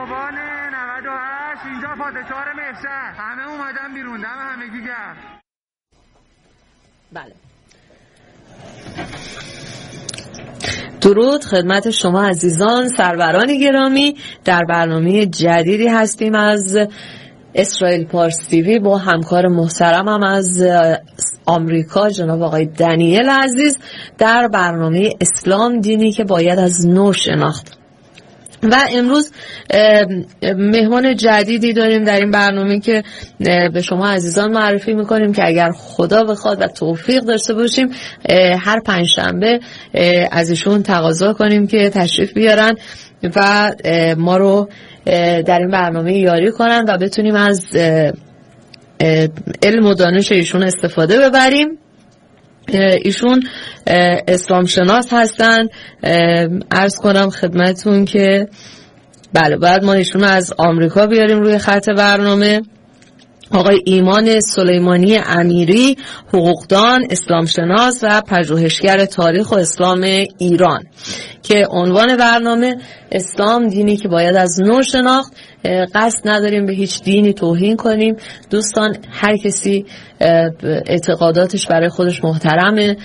آبان 98 اینجا پادشاه مهشهر، همه اومدن بیرون، دم همگی گرم. بله، درود خدمت شما عزیزان سروران گرامی. در برنامه جدیدی هستیم از اسرائیل پارس تیوی با همکار محترمم از آمریکا جناب آقای دنیل عزیز در برنامه اسلام دینی که باید از نو شناخت. و امروز مهمان جدیدی داریم در این برنامه که به شما عزیزان معرفی میکنیم که اگر خدا بخواد و توفیق داشته باشیم هر پنجشنبه از ایشون تقاضا کنیم که تشریف بیارن و ما رو در این برنامه یاری کنن و بتونیم از علم و دانش ایشون استفاده ببریم. ایشون اسلام شناس هستن. عرض کنم خدمتون که بله باید ما ایشون از آمریکا بیاریم روی خط برنامه. آقای ایمان سلیمانی امیری، حقوقدان، اسلام شناس و پژوهشگر تاریخ و اسلام ایران که عنوان برنامه اسلام دینی که باید از نو شناخت. قصد نداریم به هیچ دینی توهین کنیم دوستان، هر کسی اعتقاداتش برای خودش محترمه.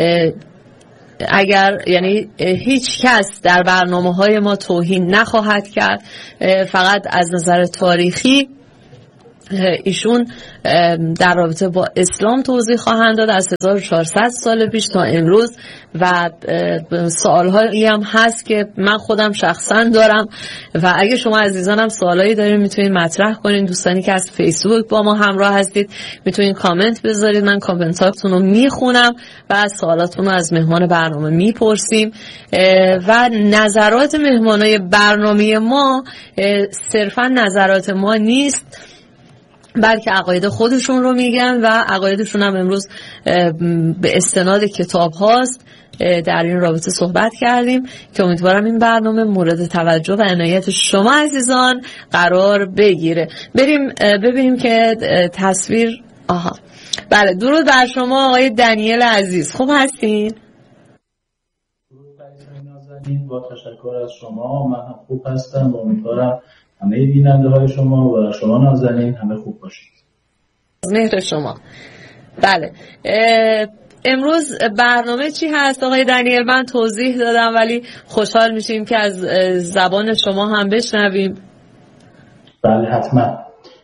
اگر یعنی هیچ کس در برنامه‌های ما توهین نخواهد کرد، فقط از نظر تاریخی ایشون در رابطه با اسلام توضیح خواهند داد از 1400 سال پیش تا امروز و سوالهایی هم هست که من خودم شخصا دارم و اگه شما عزیزانم سوالایی دارین میتونین مطرح کنین. دوستانی که از فیسبوک با ما همراه هستید میتونین کامنت بذارید، من کامنتاتون رو میخونم و از سوالاتون رو از مهمان برنامه میپرسیم. و نظرات مهمانای برنامه ما صرفا نظرات ما نیست بلکه عقاید خودشون رو میگن و عقایدشون هم امروز به استناد کتاب هاست. در این رابطه صحبت کردیم که امیدوارم این برنامه مورد توجه و عنایت شما عزیزان قرار بگیره. بریم ببینیم که تصویر بله. درود بر شما آقای دنیل عزیز، خوب هستین؟ درود بر نازنین، با تشکر از شما من هم خوب هستم و امیدوارم همه بیننده های شما و شما نازنین همه خوب باشید. مهر شما. بله، امروز برنامه چی هست آقای دنیل؟ من توضیح دادم ولی خوشحال میشیم که از زبان شما هم بشنویم. بله حتما.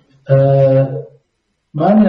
من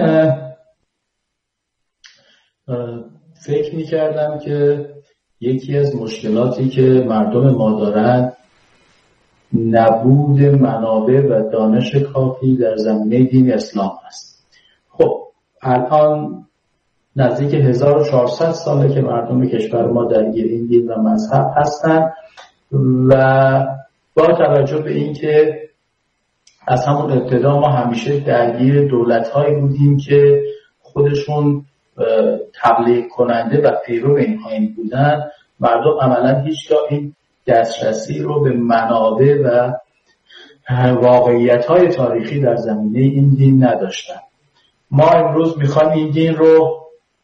فکر میکردم که یکی از مشکلاتی که مردم ما دارن نبود منابع و دانش کافی در زمینه دین اسلام است. خب الان نزدیک 1400 ساله که مردم کشور ما درگیر این دین و مذهب هستن و با توجه به این که از همون ابتدا ما همیشه درگیر دولت‌هایی بودیم که خودشون تبلیغ کننده و پیرو اینها بودن، مردم عملاً هیچگاه این دسترسی رو به منابع و واقعیت‌های تاریخی در زمینه این دین نداشتن. ما امروز میخوایم این دین رو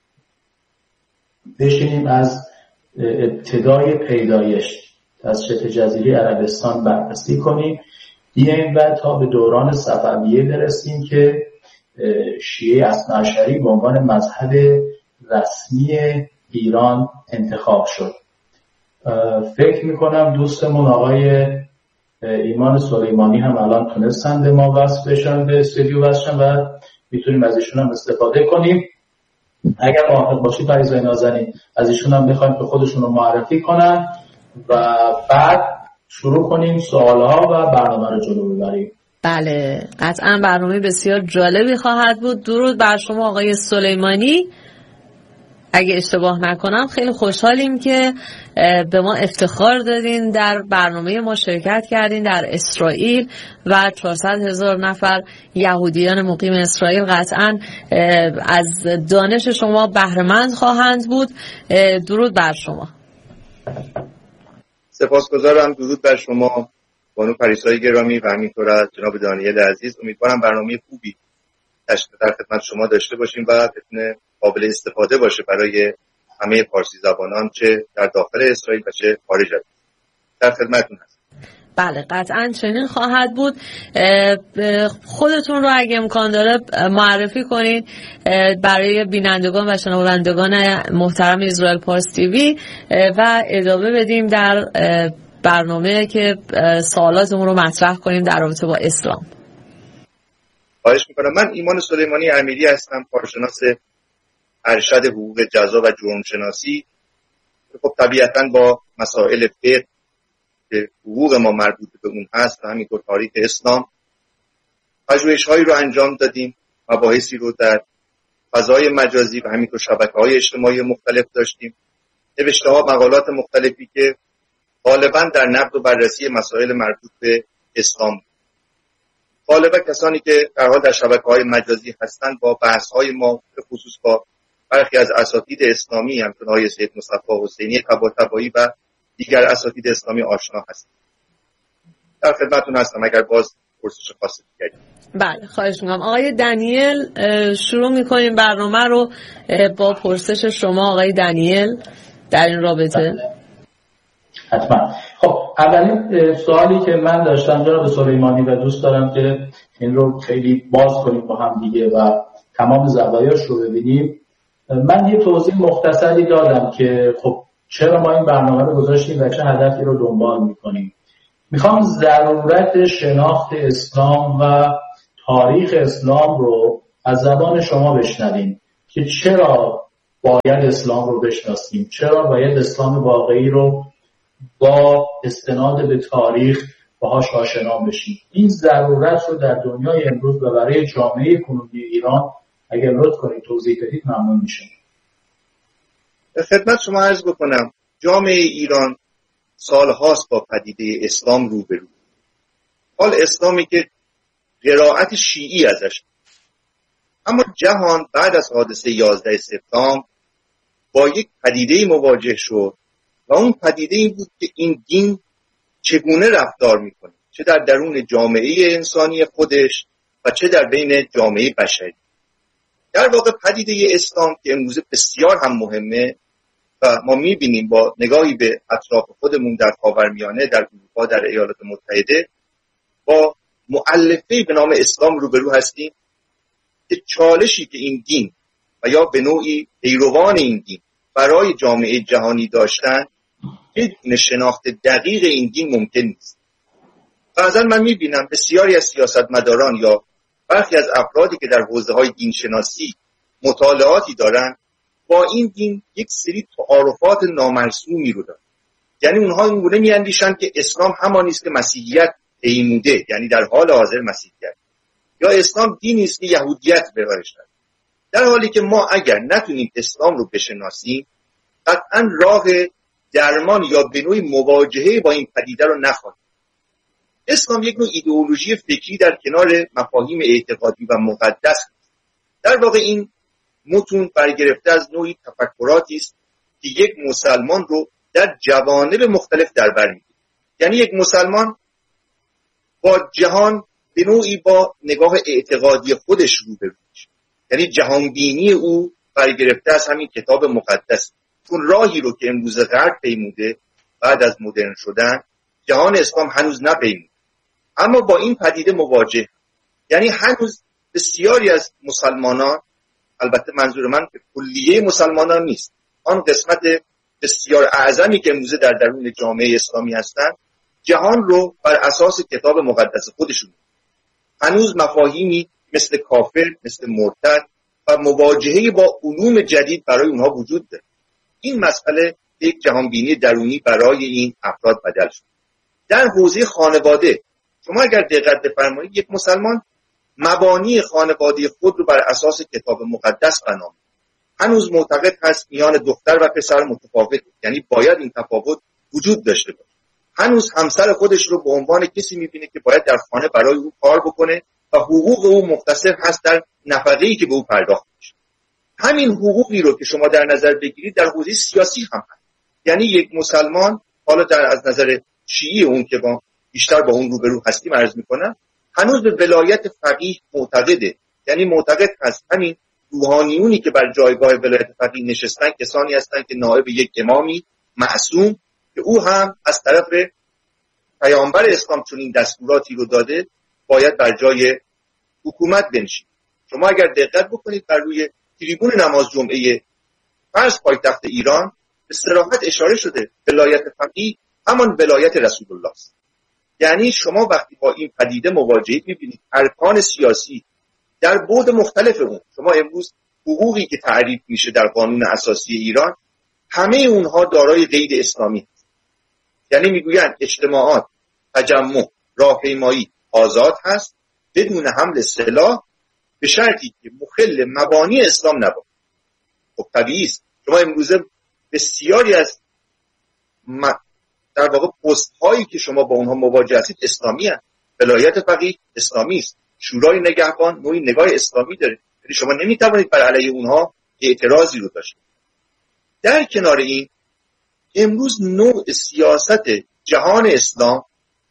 بشینیم از ابتدای پیدایش از شبه جزیره عربستان بررسی کنیم، بیاییم و تا به دوران صفویه برسیم که شیعه اثنی‌عشری به عنوان مذهب رسمی ایران انتخاب شد. فکر میکنم دوستمون آقای ایمان سلیمانی هم الان تونستن به ما وصل بشن، به استودیو وصل بشن و میتونیم از ایشون هم استفاده کنیم. اگر موافق باشید عزیزان نازنین از ایشون هم بخوایم که خودشون رو معرفی کنن و بعد شروع کنیم سوالها و برنامه رو جلو ببریم. بله قطعا برنامه بسیار جالبی خواهد بود. درود بر شما آقای سلیمانی. اگه اشتباه نکنم خیلی خوشحالیم که به ما افتخار دادین در برنامه ما شرکت کردین در اسرائیل و 400,000 نفر یهودیان مقیم اسرائیل قطعا از دانش شما بهره‌مند خواهند بود. درود بر شما. سپاسگزارم. درود بر شما بانو پریسای گرامی و همینطور از جناب دانیل عزیز. امیدوارم برنامه خوبی در خدمت شما داشته باشیم و بتونه قابل استفاده باشه برای همه فارسی زبانان چه در داخل اسرائیل و چه خارج از. در خدمتتون هستم. بله قطعا چنین خواهد بود. خودتون رو اگه امکان داره معرفی کنید برای بینندگان و شنوندگان محترم اسرائیل پارس تیوی و ادامه بدیم در برنامه که سوالاتمون رو مطرح کنیم در رابطه با اسلام. خواهش میکنم. من ایمان سلیمانی امیری هستم، کارشناس ارشد حقوق جزا و جرم شناسی. خب طبیعتاً با مسائل فقه که حقوق ما مربوط به اون هست و همینطور تاریخ اسلام پژوهش‌هایی رو انجام دادیم، مباحثی رو در فضای مجازی و همینطور شبکه‌های اجتماعی مختلف داشتیم، نوشته‌ها، مقالات مختلفی که غالباً در نقد و بررسی مسائل مربوط به اسلام. غالباً کسانی که در حال در شبکه‌های مجازی هستند با بحث‌های ما به خصوص با برخی از اساتید اسلامی همچون آقای سید مصطفی حسینی طباطبایی و دیگر اساتید اسلامی آشنا هستند. در خدمتتون هستم اگر باز پرسش خاصی دارید. بله خواهش میکنم. آقای دنیل شروع میکنیم برنامه رو با پرسش شما آقای دنیل در این رابطه. حتما. خب اولین سوالی که من داشتم جناب سلیمانی و دوست دارم که این رو خیلی باز کنیم با هم دیگه و تمام زوایاش رو ببینیم. من یه توضیح مختصری دادم که خب چرا ما این برنامه رو گذاشتیم و چه هدفی رو دنبال میکنیم. میخوام ضرورت شناخت اسلام و تاریخ اسلام رو از زبان شما بشنویم که چرا باید اسلام رو بشناسیم، چرا باید اسلام واقعی رو با استناد به تاریخ باهاش آشنا بشیم. این ضرورت رو در دنیای امروز و برای جامعه کنونی ایران اگر لطف کنید توضیح بدید ممنون میشم. خدمت شما عرض بکنم جامعه ایران سالهاست با پدیده اسلام روبرو. حال اسلامی که قرائت شیعی ازش، اما جهان بعد از حادثه 11 سپتامبر با یک پدیده مواجه شد و اون پدیده این بود که این دین چگونه رفتار میکنه، چه در درون جامعه انسانی خودش و چه در بین جامعه بشری. در واقع پدیده اسلام که امروز بسیار هم مهمه و ما میبینیم با نگاهی به اطراف خودمون در خاورمیانه، در اروپا، در ایالات متحده با مؤلفه‌ای به نام اسلام روبرو هستیم که چالشی که این دین و یا به نوعی پیروان این دین برای جامعه جهانی داشتن بدون شناخت دقیق این دین ممکن نیست. بعضا من میبینم بسیاری از سیاستمداران یا برخی از افرادی که در حوزه‌های دینشناسی مطالعاتی دارن با این دین یک سری تعارفات نامرسومی رو دارن. یعنی اونها اینگونه میاندیشن که اسلام همانی است که مسیحیت پیموده، یعنی در حال حاضر مسیحیت، یا اسلام دینی است که یهودیت به راهش داره. در حالی که ما اگر نتونیم اسلام رو بشناسیم قطعا راه درمان یا به نوعی مواجهه با این پدیده رو نخواهیم. اسلام یک نوع ایدئولوژی فکری در کنار مفاهیم اعتقادی و مقدس است. در واقع این متون برگرفته از نوعی تفکراتی است که یک مسلمان رو در جوانب مختلف در بر می‌گیرد. یعنی یک مسلمان با جهان به نوعی با نگاه اعتقادی خودش روبرو میشه. یعنی جهانبینی او برگرفته از همین کتاب مقدس. چون راهی رو که امروز غرب پیموده بعد از مدرن شدن جهان اسلام هنوز نپیموده، اما با این پدیده مواجه. یعنی هنوز بسیاری از مسلمانان، البته منظور من به کلیه مسلمانان نیست، آن قسمت بسیار اعظمی که امروز در درون جامعه اسلامی هستند، جهان رو بر اساس کتاب مقدس خودشون هنوز مفاهیمی مثل کافر، مثل مرتد و مواجهه با علوم جدید برای اونها وجود داره. این مسئله یک جهانبینی درونی برای این افراد بدل شد. در حوزه خانواده شما اگر دقت بفرمایید یک مسلمان مبانی خانواده خود رو بر اساس کتاب مقدس بنا می‌کنه. هنوز معتقد هست میان دختر و پسر متفاوته، یعنی باید این تفاوت وجود داشته باشه. هنوز همسر خودش رو به عنوان کسی می‌بینه که باید در خانه برای او کار بکنه و حقوق او مختصر هست در نفقه‌ای که به او پرداخت میشه. همین حقوقی رو که شما در نظر بگیرید در حوزه سیاسی هم هست. یعنی یک مسلمان، حالا از نظر شیعی اون که با بیشتر با اون روبرو هستیم عرض میکنم، هنوز به ولایت فقیه معتقده. یعنی معتقد هست همین روحانیونی که بر جایگاه ولایت فقیه نشستن کسانی هستند که نائب یک امامی معصوم که او هم از طرف پیامبر اسلام چون این دستوراتی رو داده باید بر جای حکومت بنشین. شما اگر دقت بکنید بر روی تریبون نماز جمعه فرض پایتخت ایران به صراحت اشاره شده ولایت فقیه همان ولایت رسول الله است. یعنی شما وقتی با این پدیده مواجهید می‌بینید ارکان سیاسی در بعد مختلف اون، شما امروز حقوقی که تعریف میشه در قانون اساسی ایران همه اونها دارای قید اسلامی هست. یعنی میگویند اجتماعات، تجمع، راهپیمایی آزاد هست بدون حمل سلاح به شرطی که مخل مبانی اسلام نباشد. خب طبیعی است شما امروزه بسیاری از در واقع پست هایی که شما با اونها مواجه هستید اسلامی هست. ولایت فقیه اسلامی است، شورای نگهبان نوعی نگاه اسلامی داره، یعنی شما نمیتوانید بر علیه اونها اعتراضی رو داشته. در کنار این امروز نوع سیاست جهان اسلام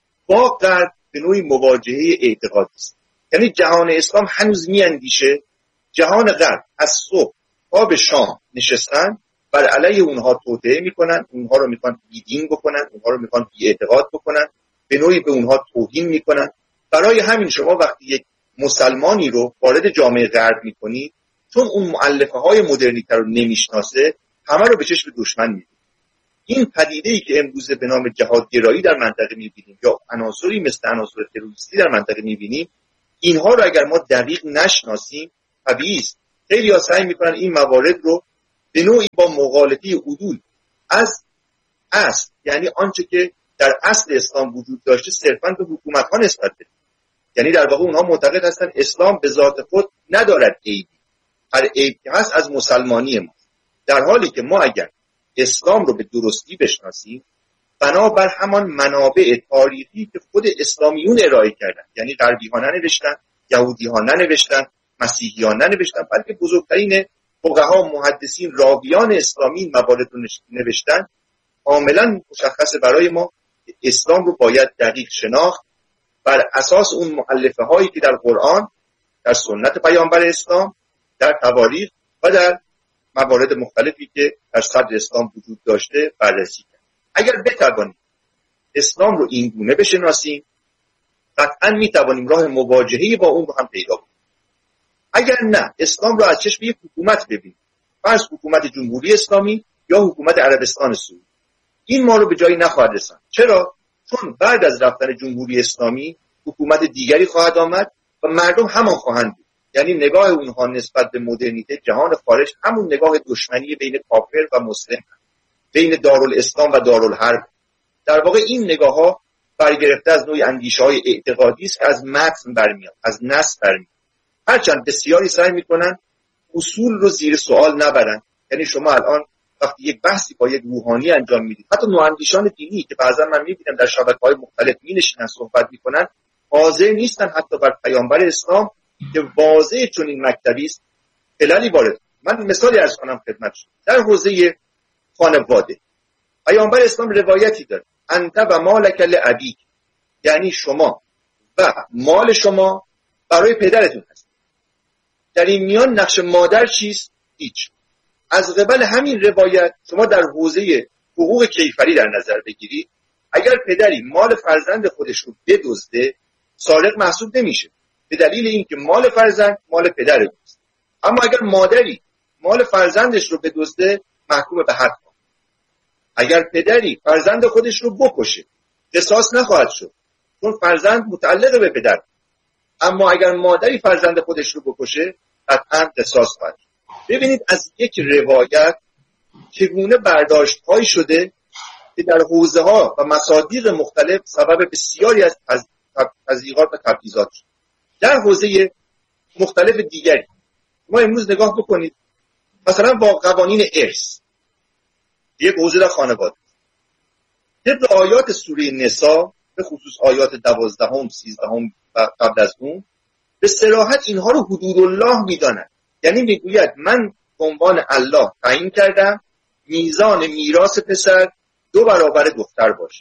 با غرب به نوعی مواجهه اعتقادی است. یعنی جهان اسلام هنوز میاندیشه جهان غرب از صبح تا به شام نشستن بر علیه اونها توطئه میکنن، اونها رو میخوان بیدین بکنن، اونها رو میخوان بی اعتقاد بکنن، به نوعی به اونها توهین میکنن. برای همین شما وقتی یک مسلمانی رو وارد جامعه غرب میکنید چون اون مؤلفه های مدرنیته رو نمیشناسه همه رو به چشم دشمن میبینید. این پدیده‌ای که امروز به نام جهادگرایی در منطقه میبینیم یا عناصری مثل عناصر تروریستی در منطقه میبینیم، اینها رو اگر ما دقیق نشناسیم طبیعی است خیلی‌ها سعی میکنن این موارد رو به نوعی با مغالطه عدول از اصل، یعنی آنچه که در اصل اسلام وجود داشته صرفاً به حکومت‌ها نسبت بدن. یعنی در واقع اونها معتقد هستن اسلام به ذات خود ندارد عیبی، هر عیب که هست از مسلمانی ما، در حالی که ما اگر اسلام رو به درستی بشناسیم بنابر همان منابع تاریخی که خود اسلامیون ارائه کردن، یعنی غربی ها ننوشتن، یهودی ها ننوشتن، مسیحی ها ننوشتن، بلکه بزرگترین فقها محدثین راویان اسلامی این موارد رو نوشتن، کاملا مشخصه برای ما اسلام رو باید دقیق شناخت بر اساس اون مؤلفه هایی که در قرآن، در سنت پیامبر اسلام، در تواریخ و در موارد مختلفی که در صدر اسلام وجود داشته بررسی کرد. اگر بتوانیم اسلام رو این گونه بشناسیم قطعا میتوانیم راه مواجهه با اون رو هم پیدا کنیم. اگر نه اسلام رو از چشم یک حکومت ببینیم، فرض حکومت جمهوری اسلامی یا حکومت عربستان سعودی، این ما رو به جایی نخواهد رساند. چرا؟ چون بعد از رفتن جمهوری اسلامی حکومت دیگری خواهد آمد و مردم همان خواهند بود. یعنی نگاه اونها نسبت به مدرنیته جهان خارج همون نگاه دشمنی بین کافر و مسلم، بین دارالاسلام و دارالحرب. در واقع این نگاه ها برگرفته از نوع اندیشه های اعتقادی است که از متن برمیاد، از نص برمیاد. هرچند بسیاری سعی میکنن اصول رو زیر سوال نبرن. یعنی شما الان وقتی یک بحثی با یک روحانی انجام میدید، حتی نوآندیشان دینی که بعضا من میبینم در شبکه‌های مختلف مینشینن صحبت میکنن، حاضر نیستن حتی بر پیامبر اسلام که واضح چون این مکتبی است خلالی وارد. من مثالی عرض کنم خدمتتون. در حوزه خانواده پیامبر اسلام روایتی داره انت و مالک لابیک، یعنی شما و مال شما برای پدرتون هست. در این میان نقش مادر چیست؟ هیچ. از قبل همین روایت شما در حوزه حقوق کیفری در نظر بگیرید، اگر پدری مال فرزند خودش رو بدزده سارق محسوب نمیشه، به دلیل اینکه مال فرزند مال پدر اوست. اما اگر مادری مال فرزندش رو بدزده محکوم به حد. اگر پدری فرزند خودش رو بکشه قصاص نخواهد شد چون فرزند متعلق به پدر. اما اگر مادری فرزند خودش رو بکشه قطعا قصاص خواهد شد. ببینید از یک روایت چگونه برداشت‌هایی شده که در حوزه‌ها و مصادیق مختلف سبب بسیاری از تضییقات و تبعیضات شد. در حوزه مختلف دیگری ما امروز نگاه بکنید، مثلا با قوانین ارث، یک حوزه در خانواده، طبق آیات سوره نساء به خصوص آیات 12 13 و قبل از اون به صراحت اینها رو حدود الله میدانند. یعنی میگوید من به عنوان الله تعیین کردم میزان میراث پسر 2 برابر دختر باشه.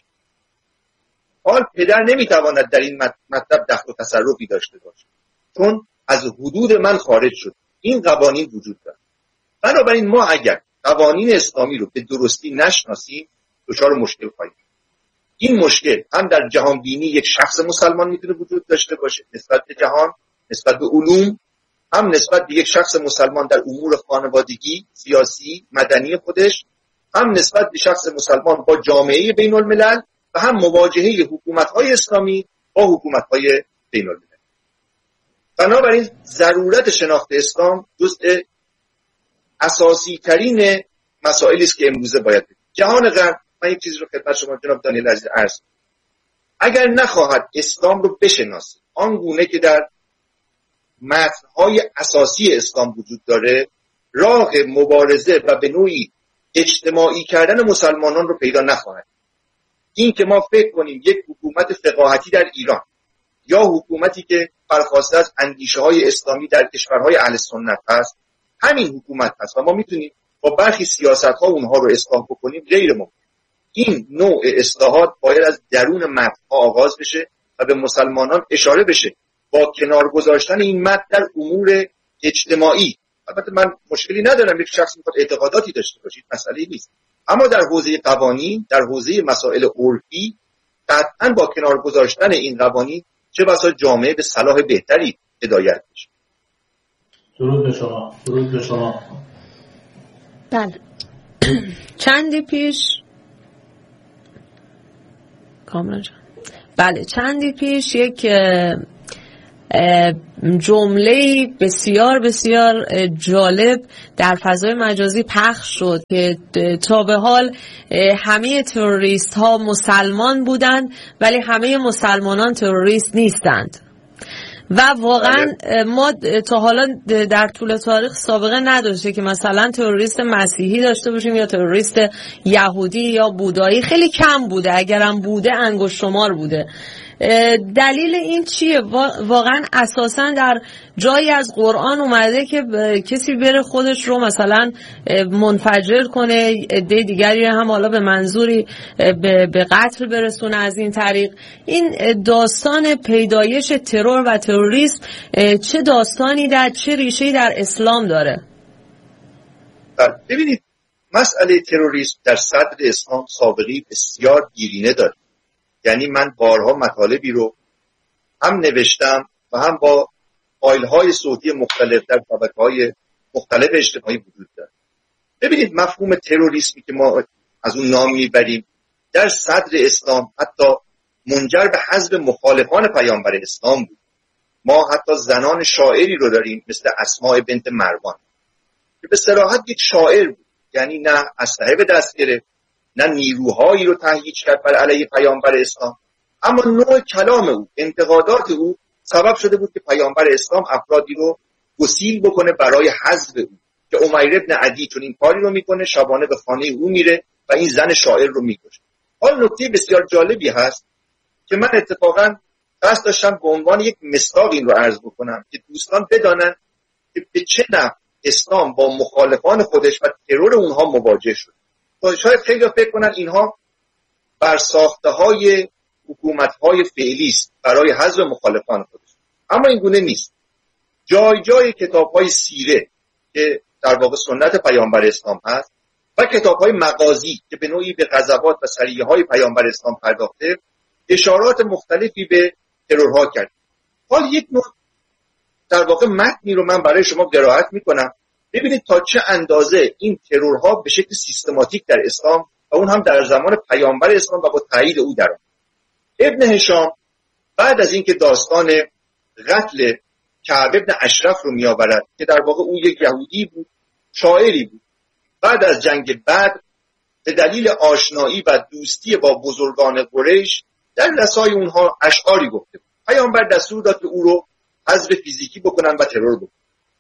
حال پدر نمیتواند در این مطلب دخل و تصرفی داشته باشه چون از حدود من خارج شد. این قوانین وجود دارد. بنابراین ما اگر قوانین اسلامی رو به درستی نشناسیم دچار مشکل خواهیم. این مشکل هم در جهان بینی یک شخص مسلمان میتونه وجود داشته باشه نسبت به جهان، نسبت به علوم، هم نسبت به یک شخص مسلمان در امور خانوادگی، سیاسی، مدنی خودش، هم نسبت به شخص مسلمان با جامعه بین الملل و هم مواجهه حکومت‌های اسلامی با حکومت‌های بین الملل. بنابراین ضرورت شناخت اسلام جزء اساسی ترین مسائلی است که امروزه باید بدید. جهان غرب، من یک چیزی رو خدمت شما جناب دانیل عزیز عرض کنم، اگر نخواهد اسلام رو بشناسه آنگونه که در متن‌های اساسی اسلام وجود داره، راه مبارزه و به نوعی اجتماعی کردن مسلمانان رو پیدا نخواهد. این که ما فکر کنیم یک حکومت فقاهتی در ایران یا حکومتی که برخواسته از اندیشه‌های اسلامی در کشورهای اهل سنت هست، همین حکومت هست و ما میتونیم با برخی سیاست‌ها اونها رو اصلاح بکنیم، غیر ممکن. این نوع اصلاحات باید از درون متن‌ها آغاز بشه و به مسلمانان اشاره بشه با کنار گذاشتن این متن در امور اجتماعی. البته من مشکلی ندارم یک شخص میخواد اعتقاداتی داشته باشه، مسئله نیست، اما در حوزه قوانین، در حوزه مسائل عرفی، قطعاً با کنار گذاشتن این قوانین چه بسا جامعه به صلاح بهتری هدایت بشه. درود به شما. درود به شما. بله. چندی پیش یک جمله بسیار بسیار جالب در فضای مجازی پخش شد که تا به حال همه تروریست ها مسلمان بودند ولی همه مسلمانان تروریست نیستند و واقعا ما تا حالا در طول تاریخ سابقه نداشته که مثلا تروریست مسیحی داشته باشیم یا تروریست یهودی یا بودایی. خیلی کم بوده، اگرم بوده انگشت شمار بوده. دلیل این چیه؟ واقعا اساسا در جایی از قرآن اومده که کسی بره خودش رو مثلا منفجر کنه، عده دیگری هم حالا به منظوری به قتل برسونه از این طریق. این داستان پیدایش ترور و تروریسم چه داستانی چه ریشه‌ای در اسلام داره؟ ببینید، مسئله تروریسم در صدر اسلام سابقه بسیار دیرینه داره. یعنی من بارها مطالبی رو هم نوشتم و هم با فایل‌های صوتی مختلف در طبقه‌های مختلف اجتماعی وجود داره. ببینید، مفهوم تروریسمی که ما از اون نام میبریم در صدر اسلام حتی منجر به حذف مخالفان پیامبر اسلام بود. ما حتی زنان شاعری رو داریم مثل اسماء بنت مروان که به صراحت یک شاعر بود، یعنی نه اسلحه به دست گرفت نه نیروهایی رو تهییج کرد بر علیه پیامبر اسلام، اما نوع کلام او، انتقادات او سبب شده بود که پیامبر اسلام افرادی رو گسیل بکنه برای حذف او، که عمیر ابن عدی چون این کاری رو میکنه شبانه به خانه او میره و این زن شاعر رو میکشه. حال نکته بسیار جالبی هست که من اتفاقا قصد داشتم به عنوان یک مصداق این رو عرض بکنم که دوستان بدانن که به چه نحو اسلام با مخالفان خودش و ترور اونها مواجه شد. شاید خیلی فکر کنن اینها برساخته‌های حکومت‌های فعلی است برای حذف مخالفان خودش، اما این گونه نیست. جای جای کتاب‌های سیره که در واقع سنت پیامبر اسلام هست و کتاب‌های مغازی که به نوعی به غزوات و سریه‌های پیامبر اسلام پرداخته، اشارات مختلفی به ترورها کرد. حال یک نوع در واقع متنی رو من برای شما قرائت می‌کنم، ببینید تا چه اندازه این ترورها به شکل سیستماتیک در اسلام و اون هم در زمان پیامبر اسلام و با تایید او در آمد. ابن هشام بعد از اینکه داستان قتل کعب ابن اشرف رو میآورد که در واقع او یک یهودی بود، شاعری بود، بعد از جنگ بدر به دلیل آشنایی و دوستی با بزرگان قریش در رسای اونها اشعاری گفته بود. پیامبر دستور داد که او رو حذف فیزیکی بکنن و ترور بکنن.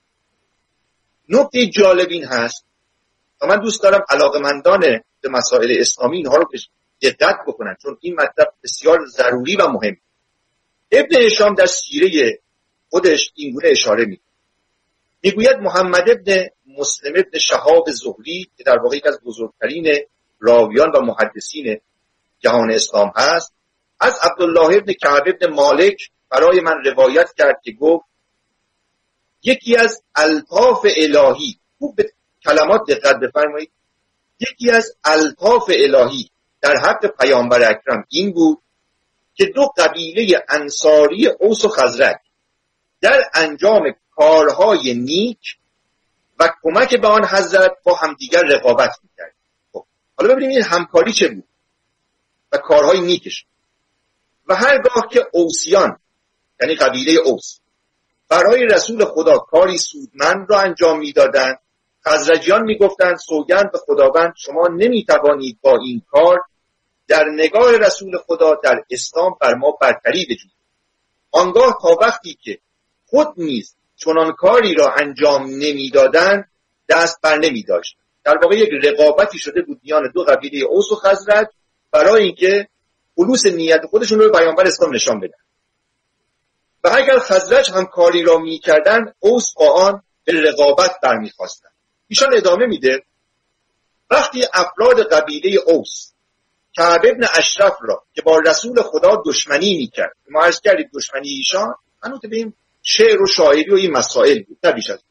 نکته جالب این هست و من دوست دارم علاقمندان به مسائل اسلامی اینها رو دقت بکنن چون این مطلب بسیار ضروری و مهم. ابن هشام در سیره خودش اینگونه اشاره میگوید محمد ابن مسلم ابن شهاب زهری که در واقع یک از بزرگترین راویان و محدثین جهان اسلام هست، از عبدالله ابن کعب ابن مالک برای من روایت کرد که گفت یکی از الطاف الهی، خوب به کلمات دقت بفرمایید، یکی از الطاف الهی در حق پیامبر اکرم این بود که دو قبیله انصاری اوس و خزرج در انجام کارهای نیک و کمک به آن حضرت با همدیگر رقابت می‌کرد. خب حالا ببینیم این همکاری چه بود و کارهای نیکش. و هرگاه که اوسیان یعنی قبیله اوس برای رسول خدا کاری سودمند را انجام می‌دادند، خزرجیان می‌گفتند سوگند به خداوند شما نمی‌توانید با این کار در نگاه رسول خدا در اسلام بر ما برتری بجویید. آنگاه تا وقتی که خود نیز چنان کاری را انجام نمی‌دادند دست بر نمی‌داشتند. در واقع یک رقابتی شده بود میان دو قبیله اوس و خزرج برای اینکه خلوص نیت خودشون رو به پیامبر اسلام نشان بدن. و اگر خزرج هم کاری را می‌کردند اوس با آن به رقابت برمی‌خواستند. ایشان ادامه میده وقتی افراد قبیله اوس کعب ابن اشرف را که با رسول خدا دشمنی می‌کرد، ما عرض کردیم دشمنی ایشان منوط به این شعر و شاعری و این مسائل بود، نبیش از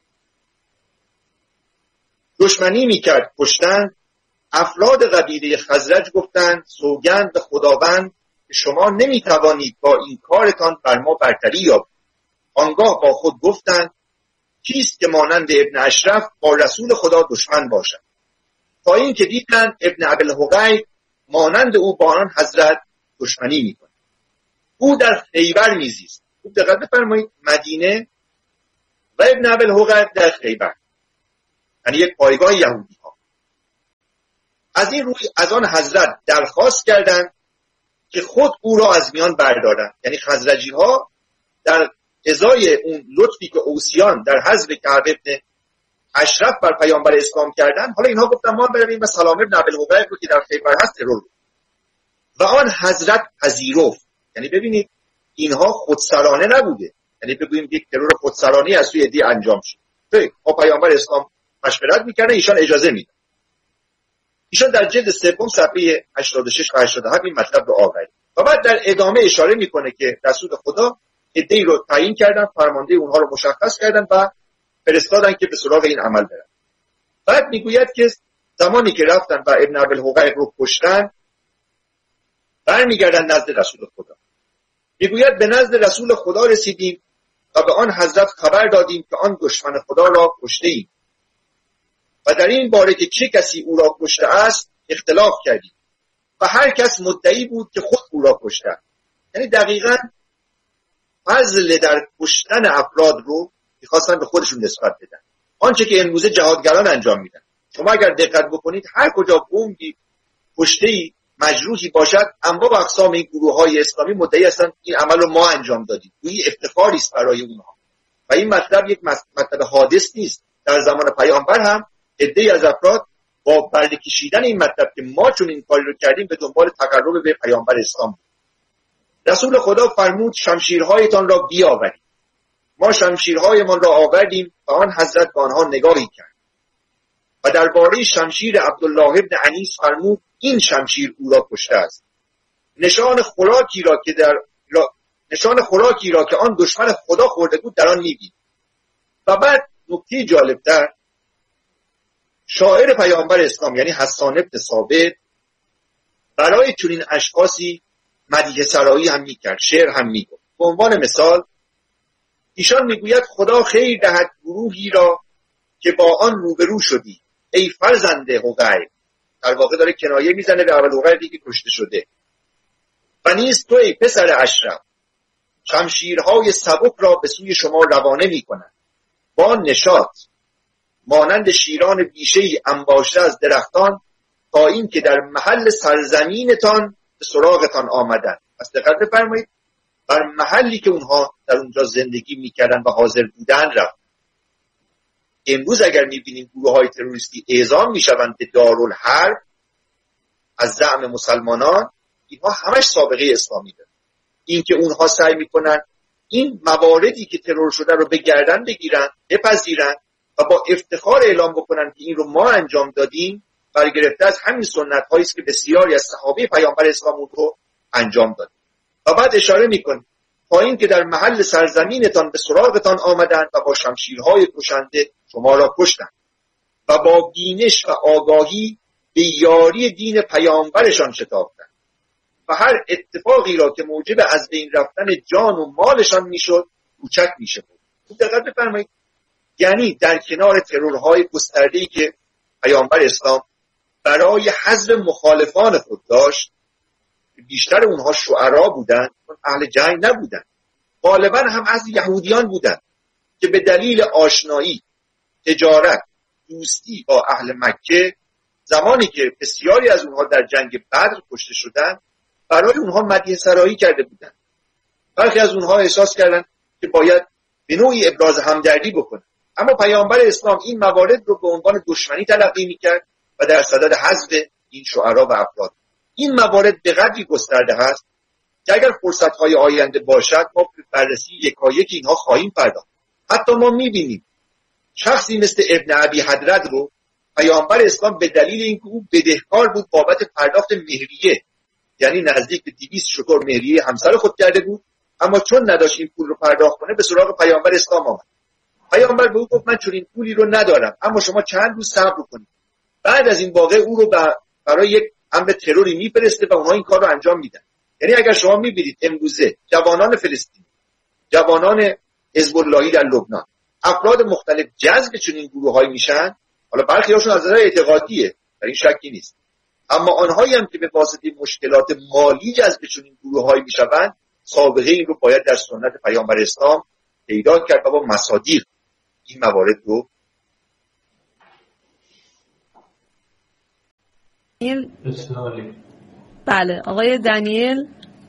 دشمنی می‌کرد کشتند، افراد قبیله خزرج گفتند سوگند به خداوند که شما نمی‌توانید با این کارتان بر ما برتری یابید. آنگاه با خود گفتند کیست که مانند ابن اشرف با رسول خدا دشمن باشد، تا این که دیدند ابن ابوالحقیق مانند او با آن حضرت دشمنی می‌کند. او در خیبر میزیست. خوب دقت بفرمایید، مدینه و ابن ابوالحقیق در خیبر، یعنی یک پایگاه یهودی ها. از این روی از آن حضرت درخواست کردند که خود او را از میان بردارند. یعنی خزرجی ها در ازای اون لطفی که اوسیان در حزب کعب ابن اشرف بر پیامبر اسلام کردن، حالا اینها گفتن ما برویم و سلام ابن ابوالحقیق رو که در خیبر هست ترور رو. و آن حضرت پذیرفت. یعنی ببینید اینها خودسرانه نبوده، یعنی بگوییم یک ترور خودسرانه از سوی عده انجام شد. با پیامبر اسلام مشورت میکنه، ایشان اجازه میدن. ایشان در جلد سوم صفحه 86 و 87 این مطلب رو آورد. و بعد در ادامه اشاره میکنه که رسول خدا عده‌ای رو تعیین کردن، فرمانده اونها رو مشخص کردن و فرستادن که به سراغ این عمل برن. بعد میگوید که زمانی که رفتن و ابن ابوالحقیق رو کشتن برمیگردن نزد رسول خدا. میگوید به نزد رسول خدا رسیدیم و به آن حضرت خبر دادیم که آن دشمن خدا را کشته ایم و در این باره که چه کسی او را کشته است اختلاف کردیم و هر کس مدعی بود که خود او را کشته. یعنی دقیقاً فضل در کشتن افراد رو می‌خواستن به خودشون نسبت بدن، آنچه که امروزه جهادگران انجام میدن. شما اگر دقت بکنید هر کجا بمبی کشته‌ای مجروحی باشد، انواع و اقسام این گروه‌های اسلامی مدعی هستند این عمل رو ما انجام دادیم. این افتخاری است برای اونها و این مطلب یک مطلب حادث نیست. در زمان پیامبر هم عده‌ای از افراد با برکشیدن این مطلب که ما چون این کاری رو کردیم به دنبال تقرب به پیامبر اسلام. رسول خدا فرمود شمشیرهایتان را بیاورید. ما شمشیرهایمان را آوردیم و آن حضرت به آنها نگاهی کرد و درباره شمشیر عبدالله ابن انیس فرمود این شمشیر او را کشته است. نشان خوراکی را که آن دشمن خدا خورده بود در آن می‌دید. و بعد نکته جالب‌تر، شاعر پیامبر اسلام یعنی حسان ابن ثابت برای چنین اشخاصی مدیح سرایی هم می‌کرد، شعر هم می‌گفت. به عنوان مثال ایشان میگوید خدا خیر دهد گروهی را که با آن روبرو شدی ای فرزند حقیق. در واقع داره کنایه میزنه به ابوالحقیقی که کشته شده. و نیز تو ای پسر اشرف شمشیرهای سبک را به سوی شما روانه میکنند با نشاط مانند شیران بیشه‌ای انباشته از درختان تا این که در محل سرزمینتان به سراغتان آمدند. پس دقت بفرمایید، بر محلی که اونها در اونجا زندگی میکردن و حاضر بودن رفت. امروز اگر میبینیم گروه‌های تروریستی اعزام میشوند به دارالحرب از زعم مسلمانان، اینها همش سابقه اسلامی دارن. این که اونها سعی میکنن این مواردی که ترور شده رو به گردن بگیرن، بپذیرن و با افتخار اعلام بکنن که این رو ما انجام دادیم، برگرفته از همین سنت‌هایی است که بسیاری از صحابه پیامبر اسلام رو انجام دادن. و بعد اشاره میکنه تا این که در محل سرزمینتان به سراغتان آمدند و با شمشیرهای کشنده شما را کشتند و با بینش و آگاهی به یاری دین پیامبرشان شتافتند و هر اتفاقی را که موجب از بین رفتن جان و مالشان میشد کوچک میشد. خوب دقت بفرمایید، یعنی در کنار ترورهای گسترده‌ای که پیامبر اسلام برای حذف مخالفان خود داشت، بیشتر اونها شعرا بودند، اهل جنگ نبودند، غالبا هم از یهودیان بودند که به دلیل آشنایی، تجارت، دوستی با اهل مکه، زمانی که بسیاری از اونها در جنگ بدر کشته شدند، برای اونها مدیح سرایی کرده بودند. برخی از اونها احساس کردند که باید به نوعی ابراز همدردی بکنند، اما پیامبر اسلام این موارد رو به عنوان دشمنی تلقی میکرد و در صدد حذف این شعرا و افراد. این موارد به قدری گسترده هست که اگر فرصت‌های آینده باشد ما به بررسی یکایک اینها خواهیم پرداخت. حتی ما می‌بینیم شخصی مثل ابن ابی حضرت رو پیامبر اسلام به دلیل اینکه او بدهکار بود بابت پرداخت مهریه، یعنی نزدیک به 200 شتر مهریه همسر خود کرده بود، اما چون نداشت این پول رو پرداخت کنه به سراغ پیامبر اسلام آمد. پیامبر به او گفت من چون این پولی رو ندارم، اما شما چند روز صبر کنید. بعد از این واقعه او رو برای یک امر تروری میفرسته و اونها این کار رو انجام میدن. یعنی اگر شما میبینید امروزه جوانان فلسطین، جوانان حزب اللهی در لبنان، افراد مختلف جذب چنین گروه‌هایی میشن، حالا برخی هاشون از نظر اعتقادیه، در این شکی نیست، اما آنهایی هم که به واسطه مشکلات مالی جذب چنین گروه‌هایی میشوند، سابقه این رو باید در سنت پیامبر اسلام پیدا کرد و با مصادیق این موارد رو بله آقای دانیل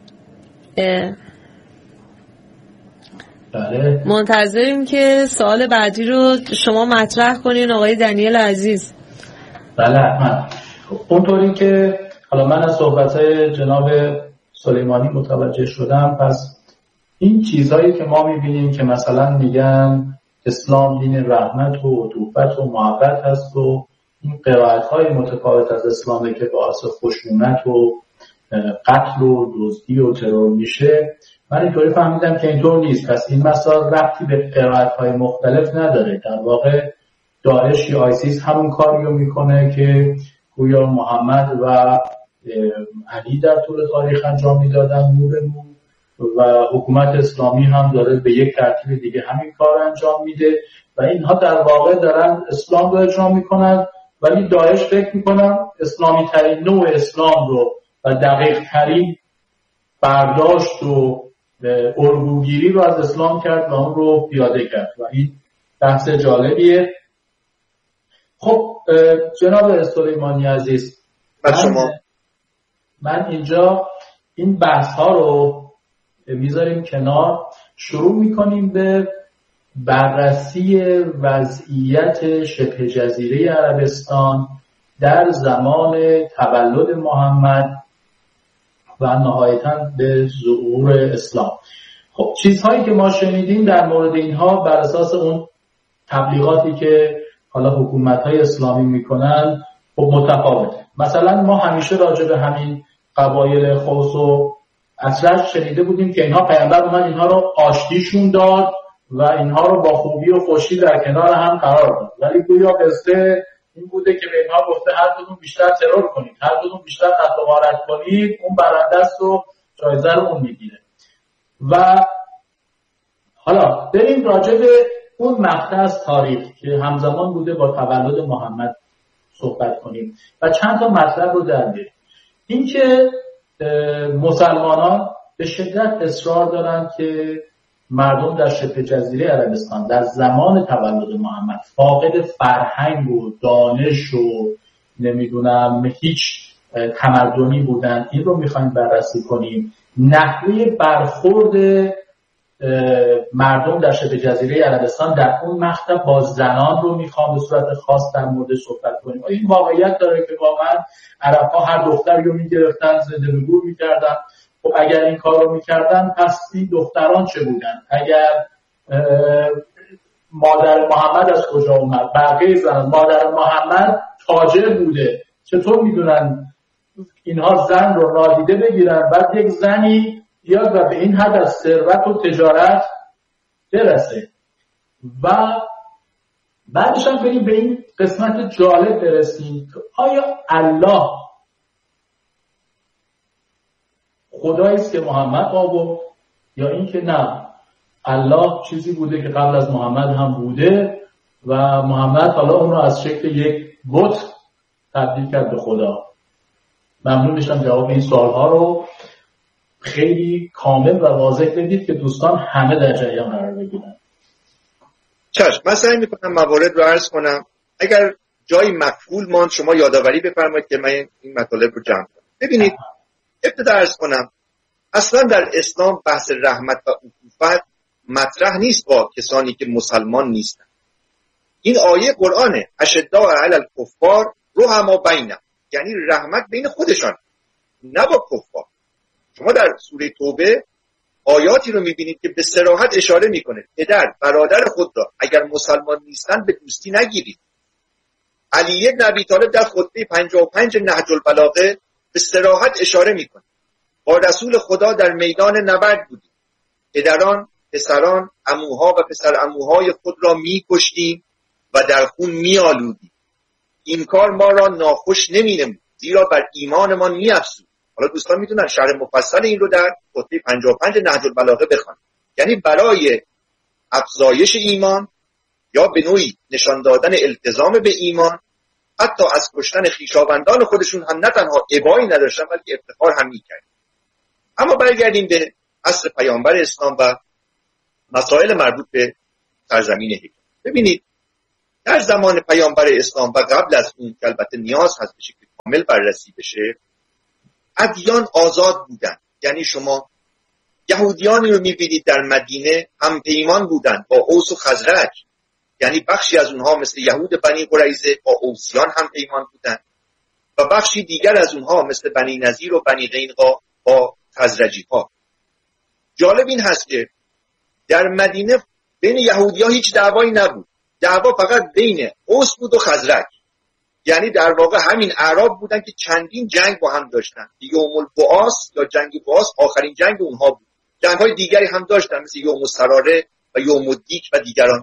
بله منتظریم که سوال بعدی رو شما مطرح کنین آقای دانیل عزیز. بله حتما. اونطوری که حالا من از صحبت‌های جناب سلیمانی متوجه شدم، پس این چیزهایی که ما می‌بینیم که مثلا میگن اسلام دین رحمت و عطوفت و محبت هست و این قرائت‌های متفاوت از اسلامه که باعث خشونت و قتل و دزدی و ترور میشه، من اینطوری فهمیدم که اینطور نیست. پس این مسائل ربطی به قرائت‌های مختلف نداره. در واقع داعش یا آیسیس همون کاری رو میکنه که گویا محمد و علی در طول تاریخ انجام میدادن، نور نور، و حکومت اسلامی هم داره به یک ترتیب دیگه همین کار انجام میده و اینها در واقع دارن اسلام رو اجرا میکنن، ولی داعش فکر میکنن اسلامی ترین نوع اسلام رو و دقیق ترین برداشت و الگوگیری رو از اسلام کرد و اون رو پیاده کرد و این بحث جالبیه. خب جناب سلیمانی عزیز، من اینجا این بحث ها رو میذاریم کنار، شروع میکنیم به بررسی وضعیت شبه جزیره عربستان در زمان تولد محمد و نهایتاً به ظهور اسلام. خب چیزهایی که ما شنیدیم در مورد اینها بر اساس اون تبلیغاتی که حالا حکومت‌های اسلامی میکنن خب متفاوته. مثلا ما همیشه راجع به همین قبایل خوس و اصلاً شنیده بودیم که اینها پیامبر اومد اینها رو آشتیشون داد و اینها رو با خوبی و خوشی در کنار هم قرار داد، ولی گویا قصه این بوده که به اینها گفته هر کدوم بیشتر ترور کنید، هر کدوم بیشتر قتل و غارت کنید، اون برنده است و جایزه رو اون میگیره. و حالا بریم راجع به اون مقطع از تاریخ که همزمان بوده با تولد محمد صحبت کنیم و چند تا مطلب رو در بیاریم. این که مسلمانان به شدت اصرار دارن که مردم در شبه جزیره عربستان در زمان تولد محمد فاقد فرهنگ و دانش و نمیدونم هیچ تمدنی بودن. این رو میخوایم بررسی کنیم. نحوه برخورد مردم در شبه جزیره عربستان در اون مقطع با زنان رو میخوام به صورت خاص در مورد صحبت کنیم. این واقعیت داره که واقعا عرب‌ها هر دختری رو میگرفتن، زنده به گور میکردن. خب اگر این کار رو میکردن پس این دختران چه بودن؟ اگر مادر محمد از کجا اومد؟ بقیه زنان، مادر محمد تاجر بوده، چطور میدونن اینها زن رو نادیده بگیرن بعد یک زنی بیاد و به این حد از ثروت و تجارت برسه؟ و بعدش هم بریم به این قسمت جالب برسیم که آیا الله خدایی است که محمد آورد یا این که نه الله چیزی بوده که قبل از محمد هم بوده و محمد حالا اون رو از شکل یک بت تبدیل کرد به خدا. ممنون میشم جواب این سوال‌ها رو خیلی کامل و واضح بدید که دوستان همه در جریان قرار بگیرن. چشم، من سعی میکنم موارد رو عرض کنم. اگر جایی مفعول ماند شما یادآوری بفرمایید که من این مطالب رو جمع کنم. ببینید، ابتدا عرض کنم اصلا در اسلام بحث رحمت و عطوفت مطرح نیست با کسانی که مسلمان نیستن. این آیه قرآنه، اشداء علی الکفار رحما بینهم، یعنی رحمت بین خودشان نه با کفار. شما در سوره توبه آیاتی رو میبینید که به صراحت اشاره میکنه پدر برادر خود را اگر مسلمان نیستن به دوستی نگیرید. علی بن ابی طالب در خطبه 55 نهج البلاغه به صراحت اشاره میکنه با رسول خدا در میدان نبرد بودیم، پدران، پسران، عموها و پسر عموهای خود را میکشتیم و در خون میآلودیم. این کار ما را ناخوش نمینمود زیرا بر ایمانمان میافزود. حالا دوستان میتونن شرح مفصل این رو در خطبه 55 نهج البلاغه بخوان. یعنی برای افزایش ایمان یا به نوعی نشان دادن التزام به ایمان حتی از کشتن خویشاوندان خودشون هم نه تنها ابایی نداشتن بلکه افتخار هم میکردن. اما برگردیم به عصر پیامبر اسلام و مسائل مربوط به سرزمین هجرت. ببینید در زمان پیامبر اسلام و قبل از اون که البته نیاز هست به شکل کامل بررسی بشه، ادیان آزاد بودن. یعنی شما یهودیانی رو میبینید در مدینه هم پیمان بودن با اوس و خزرج، یعنی بخشی از اونها مثل یهود بنی قریظه با اوسیان هم پیمان بودن و بخشی دیگر از اونها مثل بنی نذیر و بنی قینقاع با خزرجی ها. جالب این هست که در مدینه بین یهودی‌ها هیچ دعوایی نبود، دعوا فقط بین اوس بود و خزرج. یعنی در واقع همین اعراب بودن که چندین جنگ با هم داشتن. یوم البعاث یا جنگ بعاث آخرین جنگ اونها بود. جنگ‌های دیگری هم داشتن مثل یوم السراره و یوم الدیک و دیگران.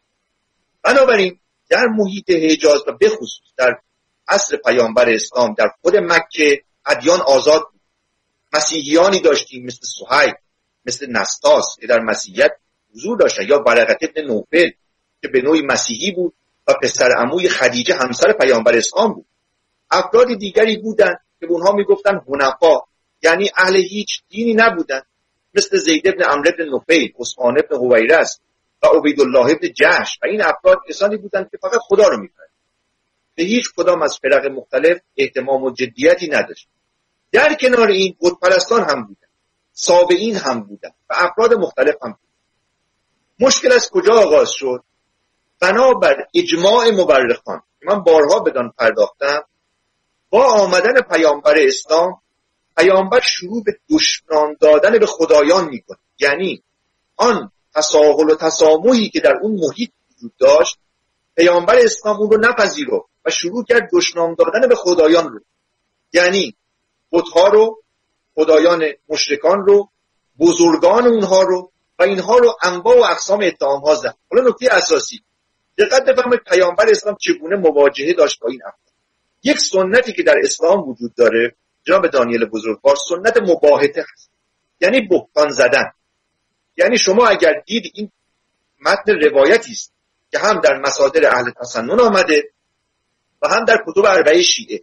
بنابراین در محیط حجاز و بخصوص در عصر پیامبر اسلام در خود مکه ادیان آزاد بود. مسیحیانی داشتیم مثل سهیل، مثل نستاس که در مسیحیت حضور داشتن، یا ورقه ابن نوفل که به نوعی مسیحی بود و پسر عموی خدیجه همسر پیامبر اسلام بود. افراد دیگری بودن که اونها میگفتن حنفا، یعنی اهل هیچ دینی نبودن، مثل زید ابن عمرو ابن نفیل، عثمان ابن حویرث و عبیدالله ابن جحش. و این افراد کسانی بودند که فقط خدا رو می‌پرستند، به هیچ کدام از فرق مختلف اهتمام و جدیتی نداشت. در کنار این بت پرستان هم بودند، سابئین هم بودند و افراد مختلف هم بودند. مشکل از کجا آغاز شد؟ بنابر اجماع مورخان که من بارها بدان پرداختم، با آمدن پیامبر اسلام پیامبر شروع به دشنام دادن به خدایان میکنه. یعنی آن تساهل و تسامحی که در اون محیط وجود داشت پیامبر اسلام اون رو نپذیرفت و شروع کرد دشنام دادن به خدایان رو. یعنی بت‌ها رو، خدایان مشرکان رو، بزرگان اونها رو و اینها رو انواع و اقسام اتهام‌ها زد. حالا نکته اساسی دقت بفرمایید پیامبر اسلام چگونه مواجهه داشت با این افراد. یک سنتی که در اسلام وجود داره جناب دانیل بزرگوار سنت مباهته هست، یعنی بهتان زدن. یعنی شما اگر دید این متن روایتی است که هم در مصادر اهل تسنن آمده و هم در کتب اربعه شیعه،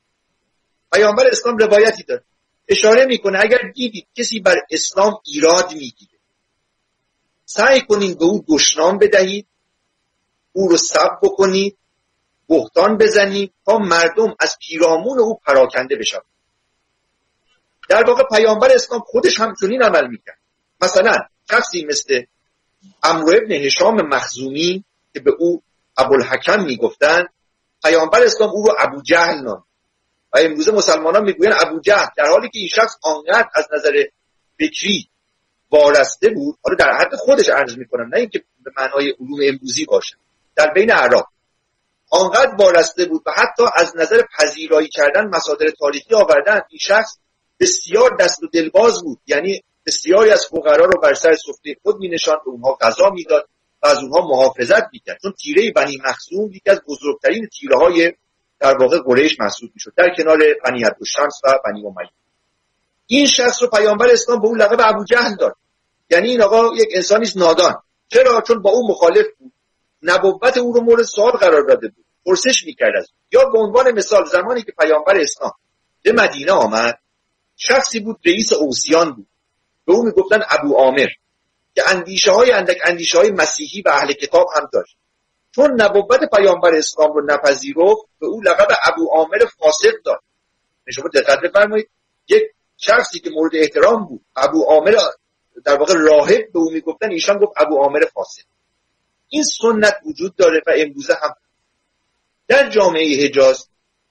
پیامبر اسلام روایتی داد اشاره میکنه اگر دیدید کسی بر اسلام ایراد میگیره سعی کنید به او دشنام بدهید، او رو سب بکنید، بهتان بزنید تا مردم از پیرامون او پراکنده بشن. در واقع پیامبر اسلام خودش همچنین عمل میکرد. مثلا شخصی مثل عمرو ابن هشام مخزومی که به او ابوالحکم میگفتن، پیامبر اسلام او رو ابو جهل نام و امروزه مسلمانان میگوین ابو جهل، در حالی که این شخص آنقدر از نظر فکری وارسته بود، حالا در حد خودش عرض میکنم نه اینکه به معنای علوم امروزی باشه، در بین اعراب آنقدر وارسته بود و حتی از نظر پذیرایی کردن مصادر تاریخی آوردن این شخص بسیار دست و دلباز بود. یعنی بسیاری از فقرا رو بر سر سفره خود مینشاند، به اونها غذا میداد و از اونها محافظت میکرد، چون تیره بنی مخزوم یکی از بزرگترین تیره‌های در واقع قریش محسوب میشد در کنار بنی عبدالشمس و بنی امیه. این شخص رو پیامبر اسلام به اون لقب ابوجهل داد. یعنی این آقا یک انسانی است نادان. چرا؟ چون با اون مخالف بود، نبوت او رو مورد سوال قرار داده بود، پرسش میکرد از. یا به عنوان مثال زمانی که پیامبر اسلام به مدینه آمد، شخصی بود رئیس اوسیان بود، به اون میگفتن ابو عامر، که اندیشه های مسیحی و اهل کتاب هم داشت. چون نبوت پیامبر اسلام رو نپذیرفت، به اون لقب ابو عامر فاسق داد. شما دقت بفرمایید، یک شخصی که مورد احترام بود، ابو عامر در واقع راهب، به اون میگفتن، ایشان گفت ابو عامر فاسق. این سنت وجود داره و امروزه هم در جامعه حجاز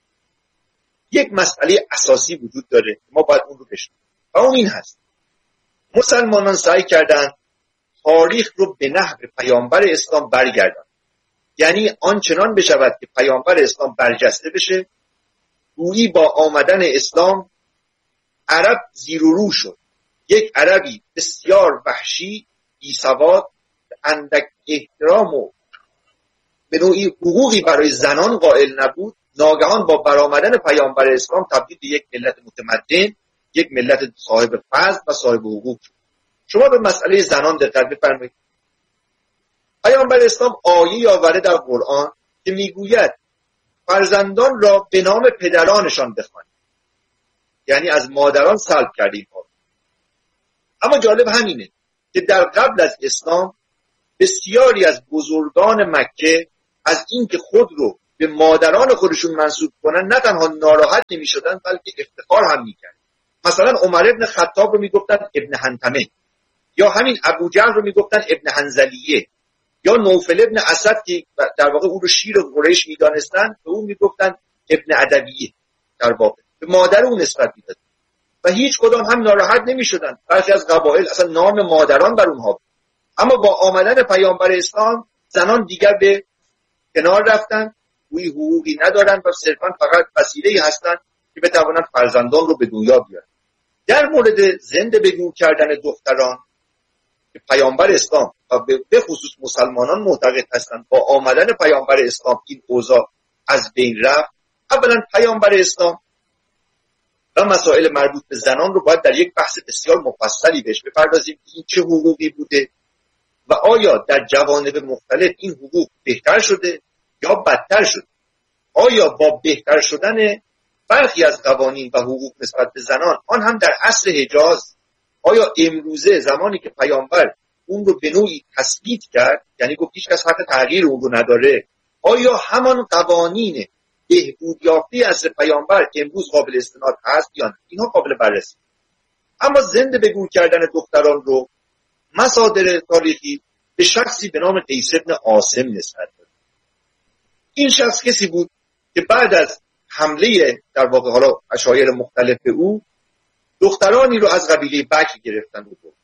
یک مسئله اساسی وجود داره، ما باید اون رو بشناسیم و اون این هست: مسلمانان سعی کردند تاریخ رو به نحو پیامبر اسلام برگردان، یعنی آنچنان بشود که پیامبر اسلام برجسته بشه، گویی با آمدن اسلام عرب زیر و رو شد. یک عربی بسیار وحشی، بیسواد، اندک احترام و به نوعی حقوقی برای زنان قائل نبود، ناگهان با برآمدن پیامبر اسلام تبدیل به یک ملت متمدن، یک ملت صاحب فضل و صاحب حقوق شد. شما به مسئله زنان دقت بفرمایید. پیامبر اسلام آیه آورده در قرآن که میگوید فرزندان را به نام پدرانشان بخوانید، یعنی از مادران سلب کردیم. اما جالب همینه که در قبل از اسلام بسیاری از بزرگان مکه از اینکه خود رو به مادران خودشون منسوب کنن نه تنها ناراحت نمی شدن بلکه افتخار هم می کردن. مثلا عمر ابن خطاب رو می گفتن ابن حنتمه، یا همین ابو جهل رو می گفتن ابن حنزلیه، یا نوفل ابن اسد که در واقع او رو شیر قریش می دانستن، به اون می گفتن ابن عدویه. در واقع به مادر اون نسبت می دادن و هیچ کدام هم ناراحت نمی شدن. برخی از قبایل اصلا نام مادران بر اونها بود. اما با آمدن پیامبر اسلام زنان دیگر به کنار رفتن، گویی حقوقی ندارن و صرفا فقط وسیله‌ای هستن که بتوانند فرزندان رو به دنیا بیارن. در مورد زنده به گور کردن دختران که پیامبر اسلام و به خصوص مسلمانان معتقد هستند با آمدن پیامبر اسلام این اوضاع از بین رفت. اولا پیامبر اسلام و مسائل مربوط به زنان رو باید در یک بحث بسیار مفصلی بهش بپردازیم که این چه حقوقی بوده و آیا در جوانب مختلف این حقوق بهتر شده یا بدتر شده. آیا با بهتر شدن برخی از قوانین و حقوق نسبت به زنان، آن هم در عصر حجاز، آیا امروزه زمانی که پیامبر اون رو به نوعی تثبیت کرد، یعنی گفت هیچ کس حق تغییر اون رو نداره، آیا همان قوانین بهبود یافته عصر پیامبر امروز قابل استناد هست یا نه؟ اینها قابل بررسی. اما زنده به گور کردن دختران رو مصادر تاریخی به شخصی به نام قیس بن عاصم نسبت داد. این شخص کسی بود که بعد از حمله در واقع حالا اشایر مختلف به او، دخترانی رو از قبیله بکر گرفتن و برد.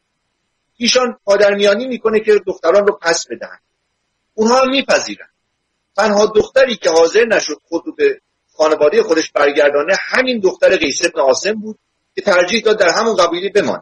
ایشان پادرمیانی میکنه که دختران رو پس بدهند. اونها هم میپذیرن. تنها دختری که حاضر نشد خود رو به خانواده خودش برگردانه همین دختر قیس بن عاصم بود که ترجیح داد در همون قبیله بمانه.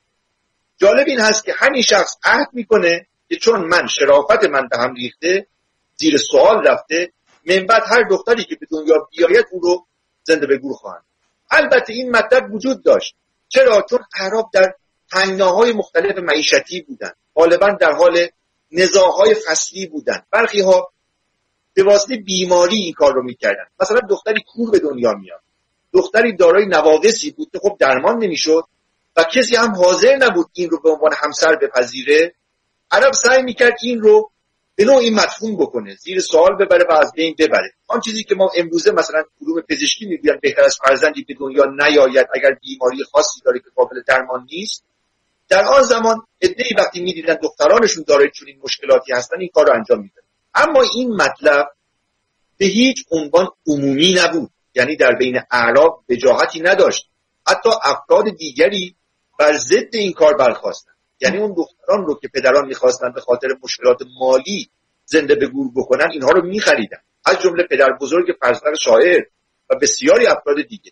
جالب این هست که همین شخص عهد میکنه که چون من شرافت من به هم ریخته، زیر سوال رفته، من بعد هر دختری که به دنیا بیاید او رو زنده به گور خواهند. البته این مطلب وجود داشت. چرا؟ چون اعراب در تنگناهای مختلف معیشتی بودند، غالبا در حال نزاعهای فصلی بودند. برخی ها به واسطه بیماری این کار رو میکردن. مثلا دختری کور به دنیا میاد، دختری دارای نواقصی بود که خب درمان نمیشد و کسی هم حاضر نبود این رو به عنوان همسر بپذیره. عرب سعی میکرد این رو به نوعی مدفون بکنه، زیر سوال ببره و از بین ببره. آن چیزی که ما امروزه مثلا علوم پزشکی میگن بهتر از فرزندی به دنیا نیاید اگر بیماری خاصی داره که قابل درمان نیست، در آن زمان عده‌ای وقتی میدیدن دخترانشون دارای چنین مشکلاتی هستن این کار رو انجام میدن. اما این مطلب به هیچ عنوان عمومی نبود، یعنی در بین اعراب وجاهتی نداشت. حتی افراد دیگری بر ضد این کار برخاستن، یعنی اون دختران رو که پدران میخواستن به خاطر مشکلات مالی زنده به گور بکنن اینها رو میخریدن، از جمله پدر بزرگ فرزند شاعر و بسیاری افراد دیگه.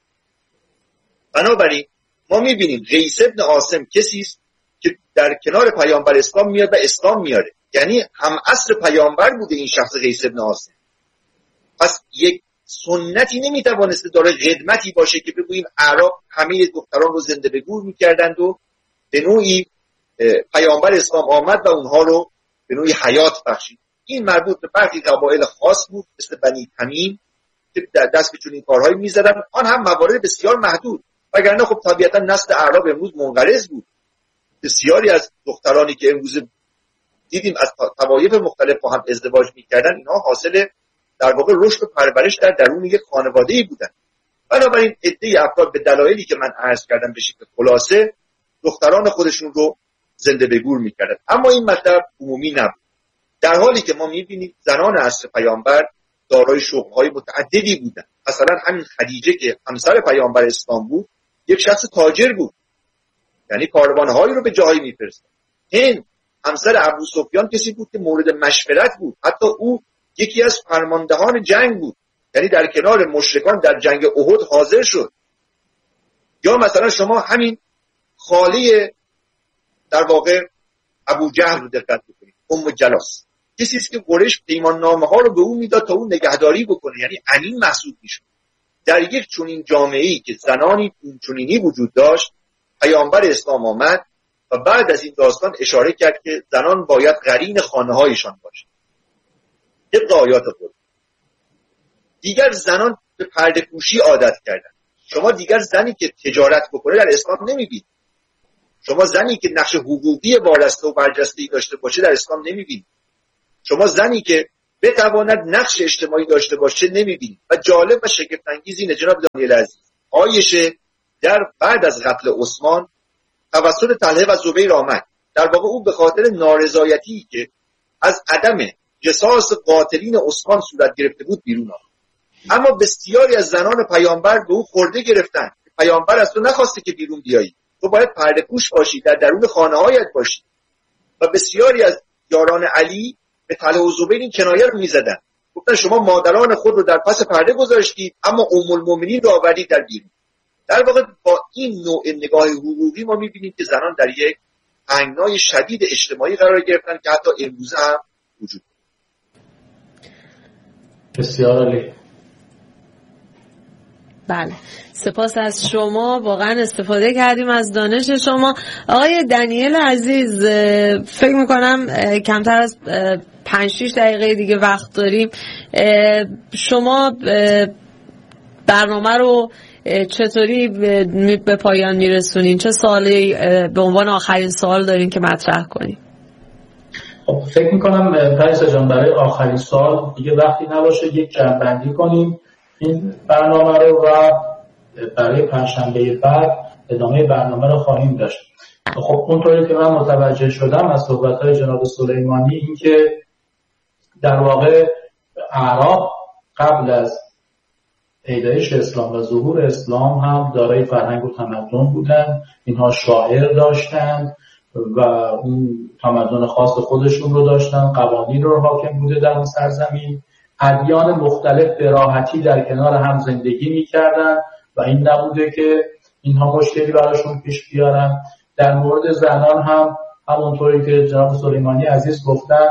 بنابراین ما میبینیم قیس بن عاصم کسی است که در کنار پیامبر اسلام میاد و اسلام میاره. یعنی هم عصر پیامبر بوده این شخص قیس بن عاصم. پس یک سنتی نمیتوانسته داره قدمتی باشه که بگوییم اعراب همه دختران رو زنده به گور میکردند و به نوعی پیامبر اسلام آمد و اونها رو به نوعی حیات بخشید. این مربوط به برخی قبایل خاص بود مثل بنی تمیم که دست به چنین کارهایی میزدن، آن هم موارد بسیار محدود، وگرنه خب طبیعتا نسل اعراب امروز منقرض بود. بسیاری از دخترانی که امروز دیدیم از طوایف مختلف با هم ازدواج میکردن، اینها حاصل در واقع رشد و پرورش در درون یک خانواده‌ای بودن. بنابراین عده افراد به دلایلی که من عرض کردم به شکل خلاصه دختران خودشون رو زنده به گور میکردن، اما این مطلب عمومی نبود. در حالی که ما میبینیم زنان عصر پیامبر دارای شغل‌های متعددی بودن. مثلا همین خدیجه که همسر پیامبر اسلام بود یک شخص تاجر بود، یعنی کاروان‌هایی رو به جایی می‌فرستاد. هند همسر ابو سفیان کسی بود که مورد مشورت بود، حتی او یکی از فرماندهان جنگ بود، یعنی در کنار مشرکان در جنگ احد حاضر شد. یا مثلا شما همین خاله در واقع ابو جهل رو دقت بکنید، ام جلاس، کسی است که قریش پیمان نامه ها رو به او میداد تا او نگهداری بکنه، یعنی امین محسوب میشد. در یک چنین جامعه‌ای که زنانی چنینی وجود داشت، پیامبر اسلام آمد و بعد از این داستان اشاره کرد که زنان باید قرین خانه‌هایشان باشند. طبق آیات خود دیگر زنان به پرده پوشی عادت کردن. شما دیگر زنی که تجارت بکنه در اسلام نمیبینید. شما زنی که نقش حقوقی وارسته و برجسته‌ای داشته باشه در اسلام نمیبینید. شما زنی که بتواند نقش اجتماعی داشته باشه نمیبینید. و جالب و شگفت انگیز اینه جناب دانیل عزیز، عایشه در بعد از قتل عثمان توسط طلحه و زبیر آمد. در واقع او به خاطر نارضایتی که از عدم قصاص قاتلین عثمان صورت گرفته بود بیرون آمد. اما بسیاری از زنان پیامبر به او خورده گرفتن. پیامبر از تو نخواسته که بیرون بیایی، تو باید پرده پوش باشی، در درون خانه‌هایت باشی. و بسیاری از یاران علی به طلحه و زبیر این کنایه رو میزدن، گفتن شما مادران خود رو در پس پرده گذاشتید اما ام المؤمنین رو آوردید در بیرون. در واقع با این نوع نگاه حقوقی ما میبینیم که زنان در یک تنگنای شدید اجتماعی قرار گرفتن که حتی امروزه هم وجود داره. بسیار عالی. بله، سپاس از شما، واقعا استفاده کردیم از دانش شما. آقای دنیل عزیز، فکر میکنم کمتر از 5-6 دقیقه دیگه وقت داریم. شما برنامه رو چطوری به پایان میرسونین؟ چه سوالی به عنوان آخرین سوال دارین که مطرح کنیم؟ خب فکر میکنم پریسا جان برای آخرین سوال دیگه وقتی نباشه یک جمع‌بندی کنیم این برنامه رو و برای پنجشنبه بعد ادامه برنامه رو خواهیم داشت. خب اونطوری که من متوجه شدم از صحبت‌های جناب سلیمانی این که در واقع اعراب قبل از پیدایش اسلام و ظهور اسلام هم دارای فرهنگ و تمدن بودن. اینها شاعر داشتن و اون تمدن خاص خودشون رو داشتن، قوانین رو حاکم بوده در اون سرزمین، ادیان مختلف به راحتی در کنار هم زندگی می‌کردن و این نبوده که اینها مشکلی براشون پیش بیارن. در مورد زنان هم همونطوری که جناب سلیمانی عزیز گفتن،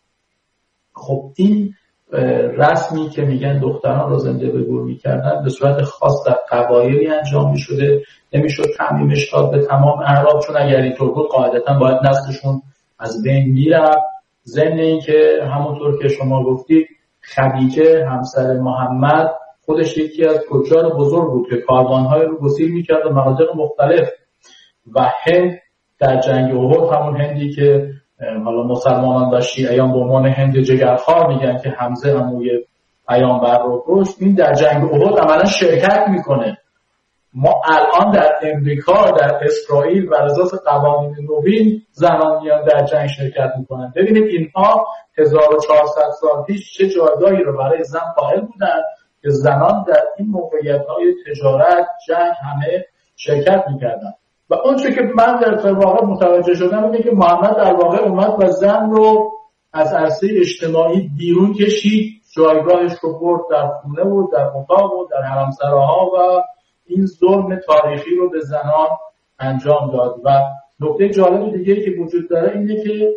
خب این رسمی که میگن دختران رو زنده به گور میکردن به صورت خاص در قبایلی انجام میشده، نمیشد تعمیمش داد به تمام اعراب، چون اگر اینطور بود قاعدتا باید نسلشون از بین میرفت. ضمن این که همونطور که شما گفتید خدیجه همسر محمد خودش یکی از تجار بزرگ بود که کاروان‌های رو گسیل میکرد و مناطق مختلف. و هند در جنگ احد، همون هندی که حالا مسلمانان و شیعیان به عنوان هند جگرخوار میگن که حمزه عموی پیامبر رو کشت، این در جنگ احد عملا شرکت میکنه. ما الان در امریکا، در اسرائیل بر اساس قوانین نوین زنان میان در جنگ شرکت میکنن. ببینید اینها 1400 سال پیش چه جایگاهی رو برای زن قائل بودن که زنان در این موقعیت‌های تجارت، جنگ همه شرکت میکردن. و اونچه که من در واقع متوجه شدم اینه که محمد در واقع اومد و زن رو از عرصه اجتماعی بیرون کشید، جایگاهش رو برد در خونه و در اتاق و در حرمسراها و این ظلم تاریخی رو به زنان انجام داد. و نکته جالب دیگه که وجود داره اینه که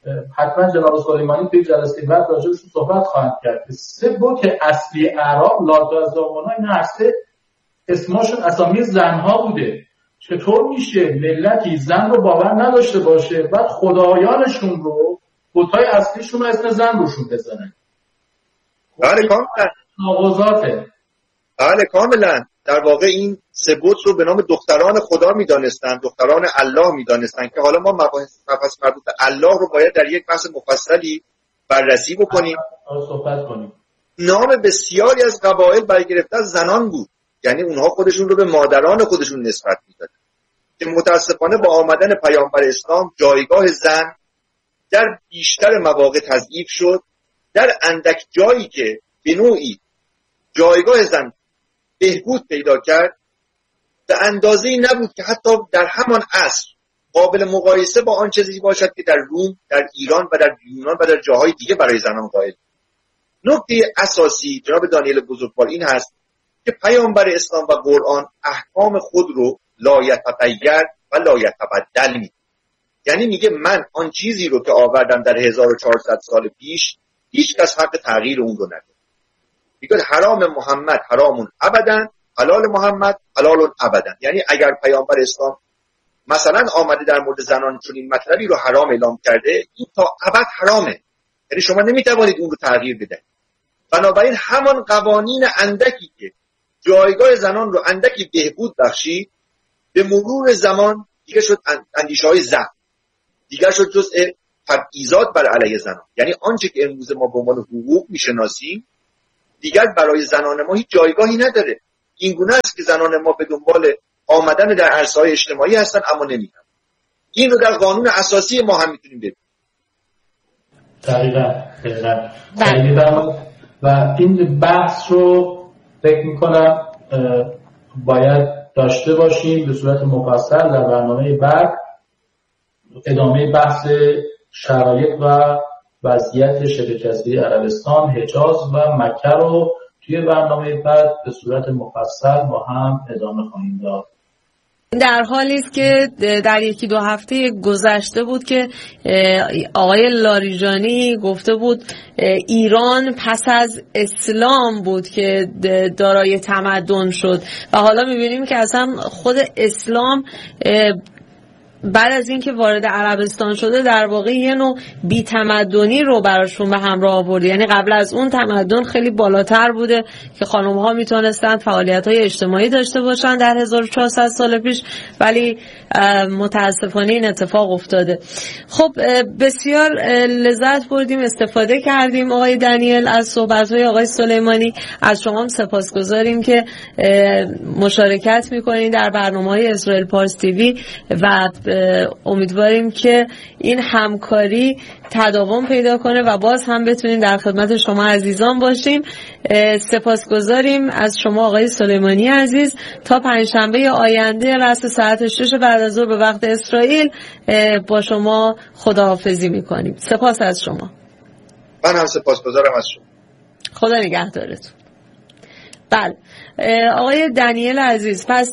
حتما جناب سلیمانی توی جلسه بعد راجعش صحبت خواهند کرد. 3 بوک اصلی اعراب، لادازامونا، این هر سه اسمشون اسامی زنها بوده. چطور میشه ملتی زن رو باور نداشته باشه بعد خدایانشون رو، بت‌های اصلیشون رو اسم زن روشون بزنن؟ بله کاملا. ناقضاته. بله کاملا. در واقع این 3 بت رو به نام دختران خدا میدانستن، دختران الله میدانستن که حالا ما مباحث مربوط به الله رو باید در یک بحث مفصلی بررسی بکنیم. صحبت کنیم. نام بسیاری از قبایل برای گرفتن زنان بود، یعنی اونها خودشون رو به مادران خودشون نسبت میدادن که متاسفانه با آمدن پیامبر اسلام جایگاه زن در بیشتر مواقع تضعیف شد. در اندک جایی که به نوعی جایگاه زن بهبود پیدا کرد به اندازه‌ای نبود که حتی در همان عصر قابل مقایسه با آن چیزی باشد که در روم، در ایران و در یونان و در جاهای دیگه برای زنان قائل. نکته اساسی جناب دانیل بزرگوار این هست که پیامبر اسلام و قرآن احکام خود رو لا یتغیر و لا یتبدل میگه. یعنی میگه من آن چیزی رو که آوردم در 1400 سال پیش هیچ کس حق تغییر اون رو نداره. میگه حرام محمد حرامون ابدا، حلال محمد حلالون ابدا. یعنی اگر پیامبر اسلام مثلا آمده در مورد زنان چون این مطلبی رو حرام اعلام کرده، این تا ابد حرامه، یعنی شما نمیتوانید اون رو تغییر بدهید. بنابراین همان قوانین اندکی که جایگاه زنان رو اندکی بهبود بخشید، به مرور زمان دیگه شد اندیشه‌های زن، دیگه شد جزء تبعیضات بر علیه زنان. یعنی آنچه که امروز ما به عنوان حقوق میشناسیم دیگر برای زنان ما هیچ جایگاهی نداره. این گونه است که زنان ما به دنبال آمدن در عرصه‌های اجتماعی هستن اما نمی‌کنن. این رو در قانون اساسی ما هم میتونیم ببینیم. دقیقاً. و این بحث رو فکر میکنم باید داشته باشیم به صورت مفصل در برنامه بعد. ادامه بحث شرایط و وضعیت شبه جزیره عربستان، حجاز و مکه رو توی برنامه بعد به صورت مفصل با هم ادامه خواهیم داد. در حالی است که در 1-2 هفته گذشته بود که آقای لاریجانی گفته بود ایران پس از اسلام بود که دارای تمدن شد و حالا می‌بینیم که اصلا خود اسلام بعد از اینکه وارد عربستان شده در واقع یه نوع بی‌تمدنی رو براشون به همراه آورده. یعنی قبل از اون تمدن خیلی بالاتر بوده که خانم‌ها میتونستن فعالیت‌های اجتماعی داشته باشن در 1400 سال پیش، ولی متاسفانه این اتفاق افتاده. خب بسیار لذت بردیم، استفاده کردیم آقای دانیل از صحبت‌های آقای سلیمانی. از شما هم سپاسگزاریم که مشارکت می‌کنید در برنامه‌های اسرائیل پارس تیوی و امیدواریم که این همکاری تداوم پیدا کنه و باز هم بتونیم در خدمت شما عزیزان باشیم. سپاسگزاریم از شما آقای سلیمانی عزیز. تا پنجشنبه آینده رأس ساعت 6 بعد از ظهر به وقت اسرائیل با شما خداحافظی میکنیم. سپاس از شما. من هم سپاسگزارم از شما. خدا نگهدارتون. بله آقای دانیل عزیز، پس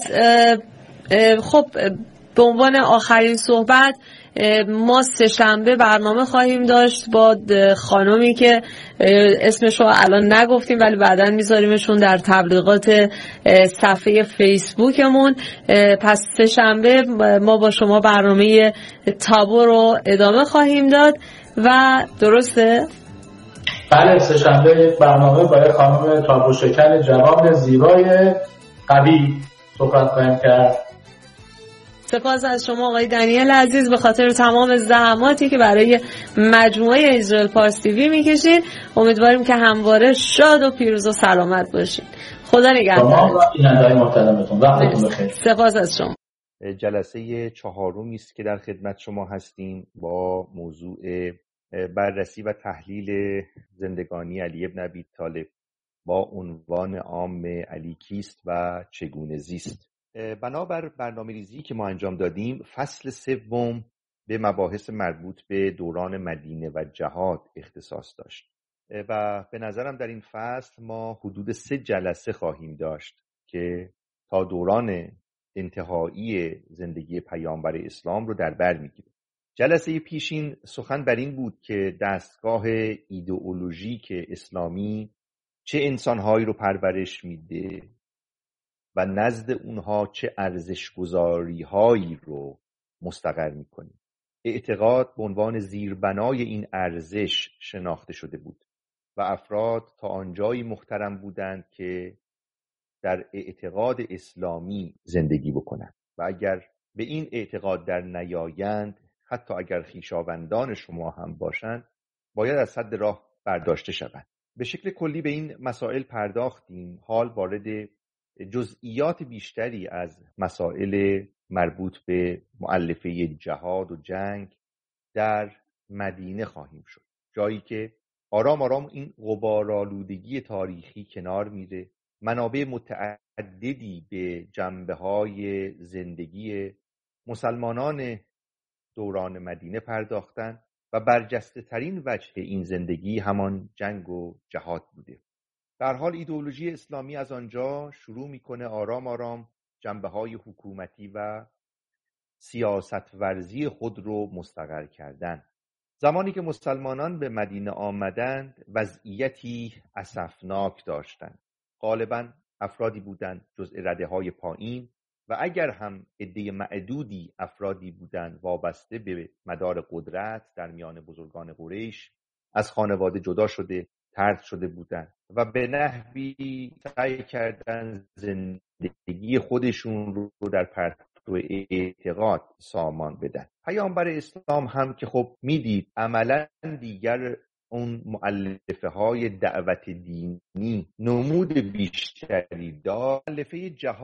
خب به عنوان آخرین صحبت ما 3 شنبه برنامه خواهیم داشت با خانمی که اسمش رو الان نگفتیم ولی بعداً میذاریمشون در تبلیغات صفحه فیسبوکمون. پس 3 شنبه ما با شما برنامه تابو رو ادامه خواهیم داد و درسته؟ بله 3 شنبه برنامه با خانم تابو شکن جوان زیبای قوی صحبت خواهیم کرد. سپاس از شما آقای دانیل عزیز به خاطر تمام زحماتی که برای مجموعه اسرائیل پارس تیوی میکشین. امیدواریم که همواره شاد و پیروز و سلامت باشین. خدا نگهدار. شما و بیننده‌های محترمتون وقتتون بخیر. سپاس از شما. جلسه 4 است که در خدمت شما هستیم با موضوع بررسی و تحلیل زندگانی علی ابن ابی طالب با عنوان عام علی کیست و چگونه زیست. بنابر برنامه‌ریزی که ما انجام دادیم فصل 3 به مباحث مربوط به دوران مدینه و جهاد اختصاص داشت و به نظرم در این فصل ما حدود 3 جلسه خواهیم داشت که تا دوران انتهایی زندگی پیامبر اسلام رو در بر میگیره. جلسه پیشین سخن بر این بود که دستگاه ایدئولوژیک اسلامی چه انسانهایی رو پرورش میده و نزد اونها چه ارزش‌گذاری‌هایی رو مستقر میکنه. اعتقاد به عنوان زیربنای این ارزش شناخته شده بود و افراد تا آنجایی محترم بودند که در اعتقاد اسلامی زندگی بکنند و اگر به این اعتقاد در نیایند، حتی اگر خویشاوندان شما هم باشند، باید از حد راه برداشته شوند. به شکل کلی به این مسائل پرداختیم. حال وارد جزئیات بیشتری از مسائل مربوط به مؤلفه جهاد و جنگ در مدینه خواهیم شد، جایی که آرام آرام این غبارآلودگی تاریخی کنار میره. منابع متعددی به جنبه‌های زندگی مسلمانان دوران مدینه پرداختن و برجسته ترین وجه این زندگی همان جنگ و جهاد بوده. در حال ایدئولوژی اسلامی از آنجا شروع میکنه آرام آرام جنبه‌های حکومتی و سیاست ورزی خود رو مستقر کردن. زمانی که مسلمانان به مدینه آمدند وضعیتی اسفناک داشتند. غالباً افرادی بودند جزء رده‌های پایین و اگر هم عده معدودی افرادی بودند وابسته به مدار قدرت در میان بزرگان قریش، از خانواده جدا شده، طرد شده بودند و به نحوی سعی کردند زندگی خودشون رو در پرتو اعتقاد سامان بدن. پیامبر اسلام هم که خب میدید عملا دیگر اون مؤلفه های دعوت دینی نمود بیشتری داشت. مؤلفه جهاد